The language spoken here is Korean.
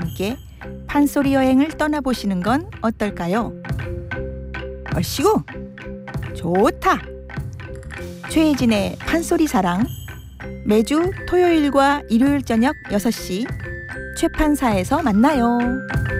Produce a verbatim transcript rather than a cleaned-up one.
함께 판소리 여행을 떠나보시는 건 어떨까요? 얼씨구! 좋다! 최혜진의 판소리 사랑, 매주 토요일과 일요일 저녁 여섯 시 최판사에서 만나요.